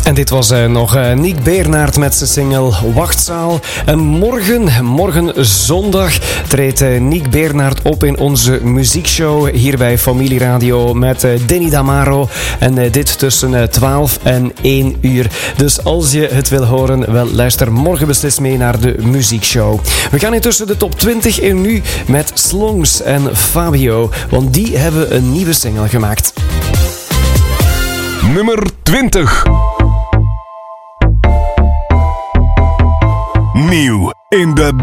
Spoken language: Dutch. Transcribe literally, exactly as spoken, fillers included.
En dit was uh, nog uh, Nick Beernaert met zijn single Wachtzaal. En morgen, morgen zondag, treedt uh, Nick Beernaert op in onze muziekshow hier bij Familie Radio met uh, Danny Damaro. En uh, dit tussen uh, twaalf en één uur. Dus als je het wil horen, wel luister morgen beslist mee naar de muziekshow. We gaan intussen de top twintig in nu met Slongs en Fabio, want die hebben een nieuwe single gemaakt. Nummer twintig. Nieuw in de